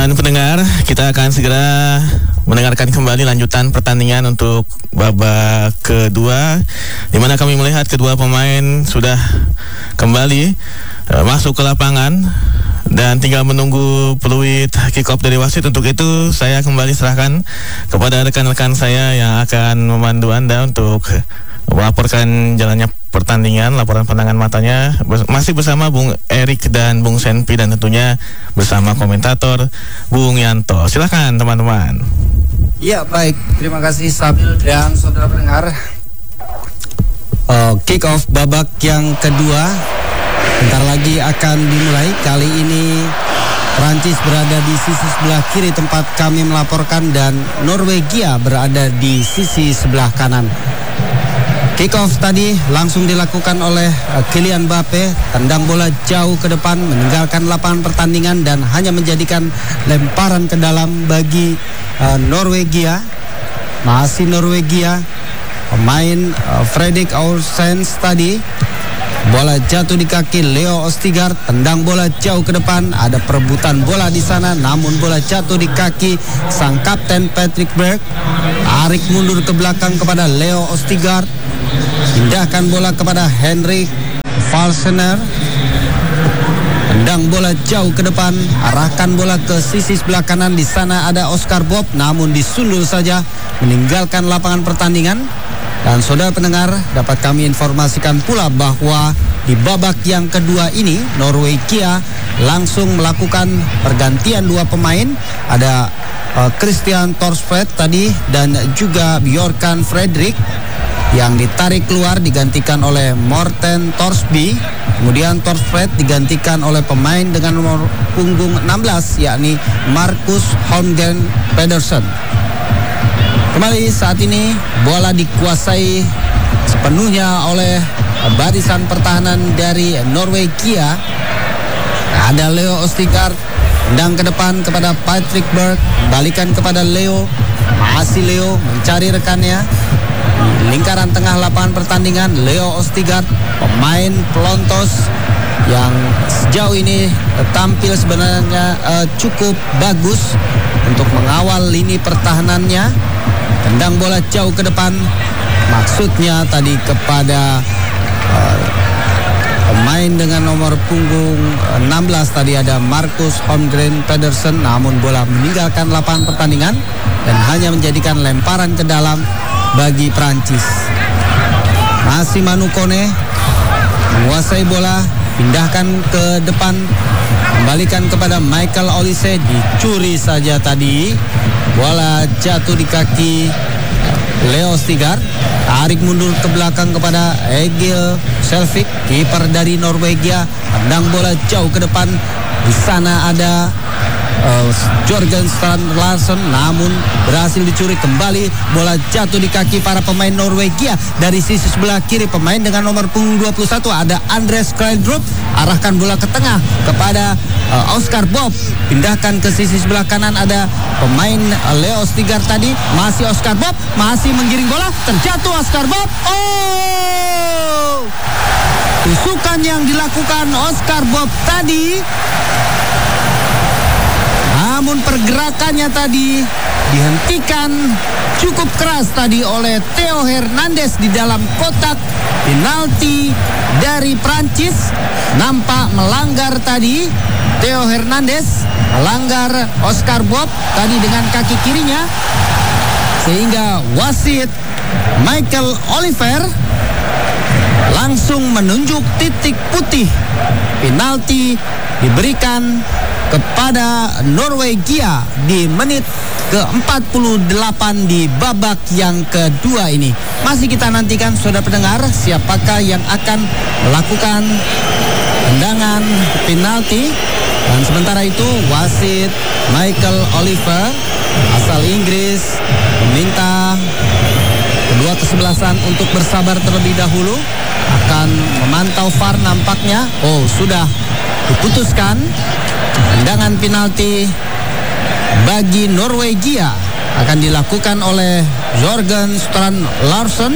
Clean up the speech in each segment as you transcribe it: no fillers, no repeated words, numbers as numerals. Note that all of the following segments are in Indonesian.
Dan pendengar, kita akan segera mendengarkan kembali lanjutan pertandingan untuk babak kedua, di mana kami melihat kedua pemain sudah kembali masuk ke lapangan dan tinggal menunggu peluit kick off dari wasit. Untuk itu saya kembali serahkan kepada rekan-rekan saya yang akan memandu Anda untuk melaporkan jalannya pertandingan, laporan pandangan matanya masih bersama Bung Erik dan Bung Senpi, dan tentunya bersama komentator Bung Yanto. Silakan teman-teman. Ya, baik, terima kasih Sabil dan saudara pendengar. Kick off babak yang kedua bentar lagi akan dimulai. Kali ini Prancis berada di sisi sebelah kiri tempat kami melaporkan, dan Norwegia berada di sisi sebelah kanan. Kick off tadi langsung dilakukan oleh Kylian Mbappe, tendang bola jauh ke depan meninggalkan lapangan pertandingan dan hanya menjadikan lemparan ke dalam bagi Norwegia. Masih Norwegia, pemain Fredrik Aursens tadi, bola jatuh di kaki Leo Østigard, tendang bola jauh ke depan, ada perebutan bola di sana, namun bola jatuh di kaki sang kapten Patrick Berg. Tarik mundur ke belakang kepada Leo Østigard, pindahkan bola kepada Henrik Valsener, tendang bola jauh ke depan, arahkan bola ke sisi sebelah kanan. Di sana ada Oscar Bob, namun disundul saja meninggalkan lapangan pertandingan. Dan saudara pendengar, dapat kami informasikan pula bahwa di babak yang kedua ini Norwegia langsung melakukan pergantian dua pemain. Ada Christian Thorsvedt tadi dan juga Bjorkan Fredrik yang ditarik keluar digantikan oleh Morten Thorsby. Kemudian Thorsvedt digantikan oleh pemain dengan nomor punggung 16 yakni Marcus Holmgren Pedersen. Kembali saat ini bola dikuasai sepenuhnya oleh barisan pertahanan dari Norwegia. Ada Leo Østigard, tendang ke depan kepada Patrick Berg, balikan kepada Leo. Masih Leo mencari rekannya. Lingkaran tengah lapangan pertandingan, Leo Østigard, pemain pelontos yang sejauh ini tampil sebenarnya cukup bagus untuk mengawal lini pertahanannya. Tendang bola jauh ke depan, maksudnya tadi kepada pemain dengan nomor punggung 16 tadi ada Marcus Holmgren Pedersen, namun bola meninggalkan lapangan pertandingan dan hanya menjadikan lemparan ke dalam bagi Prancis. Masih Manu Kone menguasai bola, pindahkan ke depan, kembalikan kepada Michael Olise, dicuri saja tadi. Bola jatuh di kaki Leo Østigard, tarik mundur ke belakang kepada Egil Selvik, kiper dari Norwegia, tendang bola jauh ke depan. Di sana ada Jorgen Strand Larsen, namun berhasil dicuri kembali. Bola jatuh di kaki para pemain Norwegia. Dari sisi sebelah kiri pemain dengan nomor punggung 21 ada Andres Kjellrup, arahkan bola ke tengah kepada Oscar Bob, pindahkan ke sisi sebelah kanan ada pemain Leo Østigard tadi. Masih Oscar Bob, masih menggiring bola, terjatuh Oscar Bob. Tusukan yang dilakukan Oscar Bob tadi, namun pergerakannya tadi dihentikan cukup keras tadi oleh Theo Hernandez di dalam kotak penalti dari Prancis. Nampak melanggar tadi Theo Hernandez, melanggar Oscar Bob tadi dengan kaki kirinya, sehingga wasit Michael Oliver langsung menunjuk titik putih. Penalti diberikan kepada Norwegia di menit ke-48 di babak yang kedua ini. Masih kita nantikan saudara pendengar siapakah yang akan melakukan tendangan penalti. Dan sementara itu wasit Michael Oliver asal Inggris meminta kedua kesebelasan untuk bersabar terlebih dahulu, akan memantau VAR nampaknya. Sudah diputuskan tendangan penalti bagi Norwegia akan dilakukan oleh Jorgen Strand Larsen.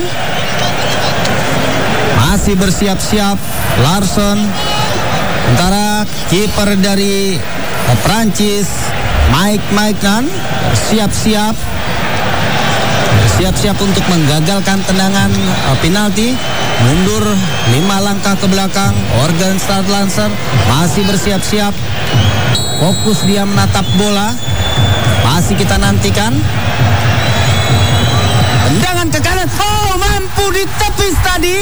Masih bersiap-siap Larsen, sementara kiper dari Prancis Mike Maignan siap-siap untuk menggagalkan tendangan penalti. Mundur 5 langkah ke belakang. Oregon State Lancer masih bersiap-siap. Fokus dia menatap bola. Masih kita nantikan. Tendangan ke kanan. Oh, mampu ditepis tadi.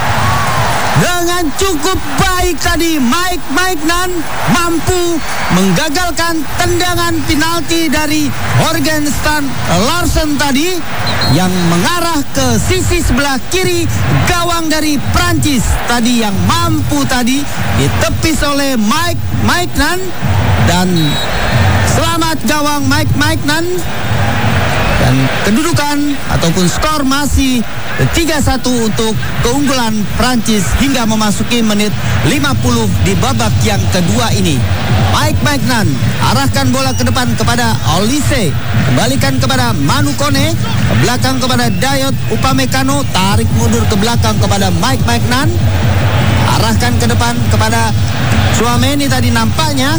Dengan cukup baik tadi Mike Maignan mampu menggagalkan tendangan penalti dari Oregon State Larson tadi yang mengarah ke sisi sebelah kiri gawang dari Prancis tadi, yang mampu tadi ditepis oleh Mike Maignan. Dan selamat gawang Mike Maignan. Dan kedudukan ataupun skor masih 3-1 untuk keunggulan Prancis hingga memasuki menit 50 di babak yang kedua ini. Mike Maignan arahkan bola ke depan kepada Olise, kembalikan kepada Manu Kone, ke belakang kepada Dayot Upamecano, tarik mundur ke belakang kepada Mike Maignan, arahkan ke depan kepada Tchouaméni tadi nampaknya.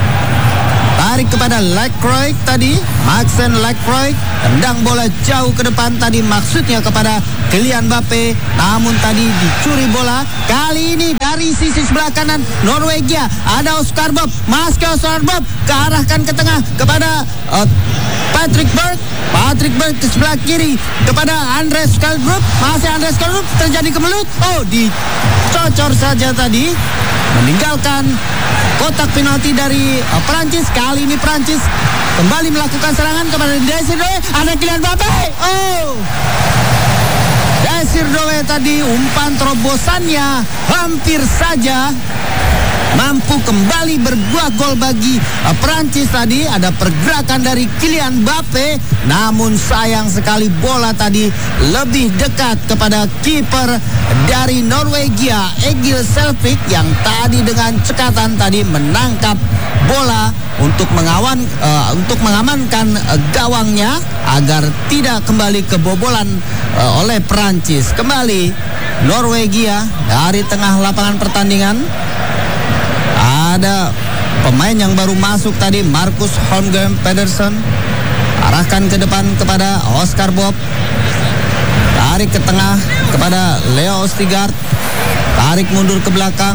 Tarik kepada Lacroix tadi, Maxen Lacroix, tendang bola jauh ke depan tadi, maksudnya kepada Kylian Mbappe, namun tadi dicuri bola. Kali ini dari sisi sebelah kanan Norwegia ada Oscar Bob, masuk Oscar Bob, kearahkan ke tengah kepada Patrick Berg ke sebelah kiri kepada Andres Skjeldrup, masih Andres Skjeldrup, terjadi kemelut. Oh, dicocor saja tadi, meninggalkan kotak penalti dari Prancis. Kali ini Prancis kembali melakukan serangan kepada Desir Doe. Ada Kylian Mbappe. Oh, Desir Doe tadi umpan terobosannya hampir saja mampu kembali berbuah gol bagi Prancis tadi. Ada pergerakan dari Kylian Mbappe, namun sayang sekali bola tadi lebih dekat kepada kiper dari Norwegia, Egil Selvik, yang tadi dengan cekatan tadi menangkap bola untuk mengamankan gawangnya agar tidak kembali kebobolan oleh Prancis. Kembali Norwegia dari tengah lapangan pertandingan. Ada pemain yang baru masuk tadi, Marcus Holmgren Pedersen, arahkan ke depan kepada Oscar Bob, tarik ke tengah kepada Leo Østigard, tarik mundur ke belakang,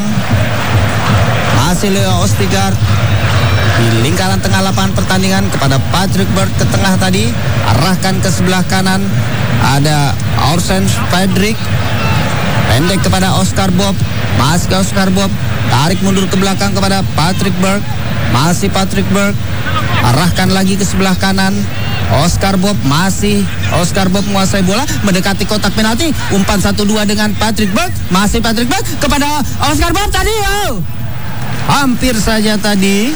masih Leo Østigard di lingkaran tengah lapangan pertandingan kepada Patrick Berg ke tengah tadi, arahkan ke sebelah kanan, ada Orsen Fredrik, pendek kepada Oscar Bob, masih ke Oscar Bob, tarik mundur ke belakang kepada Patrick Berg, masih Patrick Berg, arahkan lagi ke sebelah kanan, Oscar Bob, masih Oscar Bob menguasai bola, mendekati kotak penalti, umpan 1-2 dengan Patrick Berg, masih Patrick Berg kepada Oscar Bob tadi. Oh, hampir saja tadi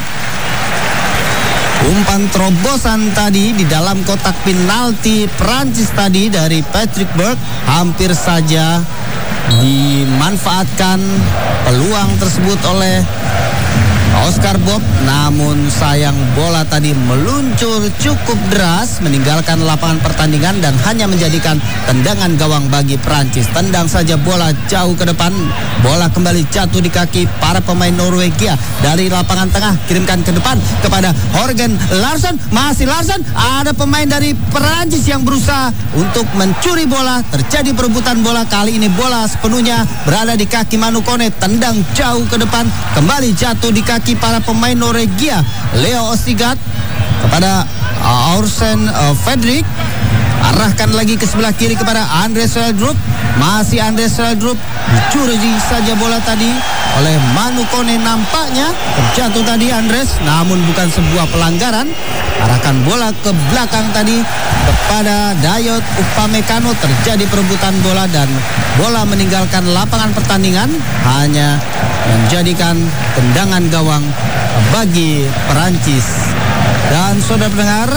umpan terobosan tadi di dalam kotak penalti Prancis tadi dari Patrick Berg, hampir saja dimanfaatkan peluang tersebut oleh Oscar Bob, namun sayang bola tadi meluncur cukup deras meninggalkan lapangan pertandingan dan hanya menjadikan tendangan gawang bagi Prancis. Tendang saja bola jauh ke depan, bola kembali jatuh di kaki para pemain Norwegia. Dari lapangan tengah kirimkan ke depan kepada Jorgen Larsson, masih Larsson, ada pemain dari Prancis yang berusaha untuk mencuri bola, terjadi perebutan bola. Kali ini bola sepenuhnya berada di kaki Manu Kone, tendang jauh ke depan, kembali jatuh di kaki para pemain Norwegia. Leo Østigard kepada Orsen Fredrik, arahkan lagi ke sebelah kiri kepada Andres Skjeldrup, masih Andres Skjeldrup, dicuri saja bola tadi oleh Manu Kone, nampaknya terjatuh tadi Andres, namun bukan sebuah pelanggaran. Arahkan bola ke belakang tadi kepada Dayot Upamecano, terjadi perebutan bola dan bola meninggalkan lapangan pertandingan, hanya menjadikan tendangan gawang bagi Perancis. Dan saudara pendengar,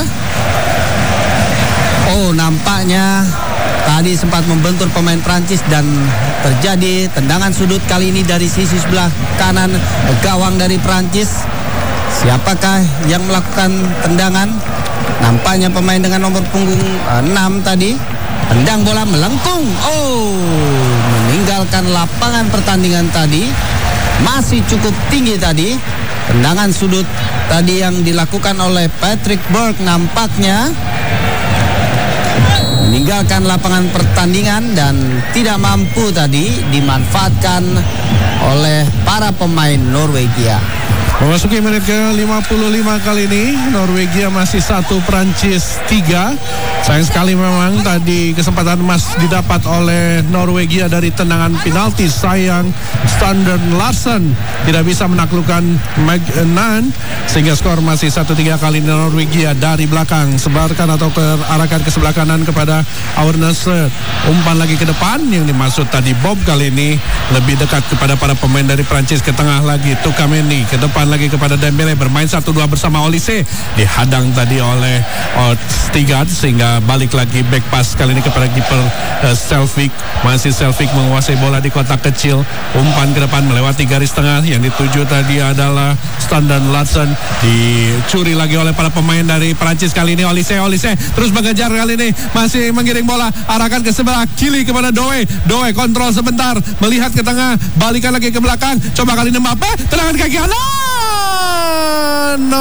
oh, nampaknya tadi sempat membentur pemain Prancis dan terjadi tendangan sudut kali ini dari sisi sebelah kanan gawang dari Prancis. Siapakah yang melakukan tendangan? Nampaknya pemain dengan nomor punggung 6 tadi. Tendang bola melengkung. Oh, meninggalkan lapangan pertandingan tadi. Masih cukup tinggi tadi. Tendangan sudut tadi yang dilakukan oleh Patrick Burke nampaknya meninggalkan lapangan pertandingan dan tidak mampu tadi dimanfaatkan oleh para pemain Norwegia. Memasuki menit ke-55 kali ini, Norwegia masih 1, Prancis 3. Sayang sekali memang tadi kesempatan emas didapat oleh Norwegia dari tendangan penalti. Sayang Standard Larsen tidak bisa menaklukkan Magnan sehingga skor masih 1-3 kali ini. Norwegia dari belakang sebarkan atau arahkan ke sebelah kanan kepada Aurnes. Umpan lagi ke depan yang dimaksud tadi Bob kali ini lebih dekat kepada para pemain dari Prancis. Ke tengah lagi Tukameni, ke depan lagi kepada Dembele, bermain 1-2 bersama Olise, dihadang tadi oleh Stigard sehingga balik lagi back pass kali ini kepada kiper Selvik. Masih Selvik menguasai bola di kotak kecil, umpan ke depan melewati garis tengah, yang dituju tadi adalah Standard Larsen, dicuri lagi oleh para pemain dari Prancis kali ini. Olise terus mengejar kali ini, masih mengiring bola, arahkan ke sebelah kiri kepada Doe kontrol sebentar, melihat ke tengah, balikan lagi ke belakang, coba kali ini Mbappe, tendangan kaki kanan,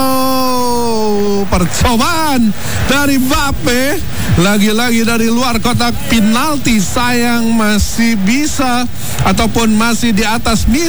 percobaan dari Mbappe, lagi-lagi dari luar kotak penalti. Sayang masih bisa ataupun masih di atas